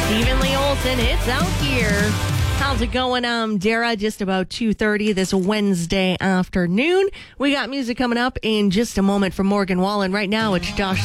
Stephen Lee Olsen, it's out here. How's it going? I'm Dara, just about 2:30 this Wednesday afternoon. We got music coming up in just a moment from Morgan Wallen. Right now, it's Josh